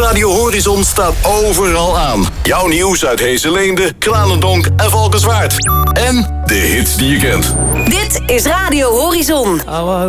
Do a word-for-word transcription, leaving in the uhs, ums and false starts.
Radio Horizon staat overal aan. Jouw nieuws uit Heesselende, Kranendonk en Valkenswaard. En de hits die je kent. Dit is Radio Horizon.